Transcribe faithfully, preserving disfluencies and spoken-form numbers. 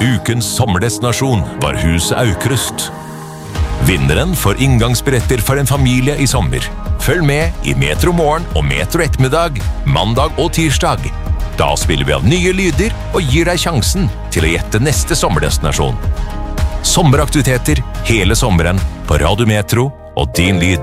Ukens sommerdestinasjon var Huset Aukrust. Vinneren får inngangsbilletter for en familie i sommer. Følg med i Metro Morgen og Metro Ettermiddag, mandag og tirsdag. Da spiller vi av nye lyder og gir deg sjansen til å gjette neste sommerdestinasjon. Sommeraktiviteter hele sommeren på Radio Metro og Din Lyd.